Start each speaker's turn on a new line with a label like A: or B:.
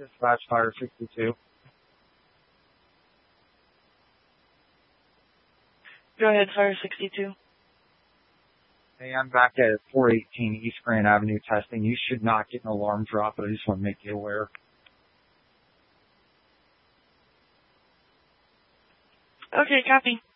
A: Dispatch Fire 62.
B: Go ahead, Fire 62.
A: Hey, I'm back at 418 East Grand Avenue testing. You should not get an alarm drop, but I just want to make you aware.
B: Okay, copy.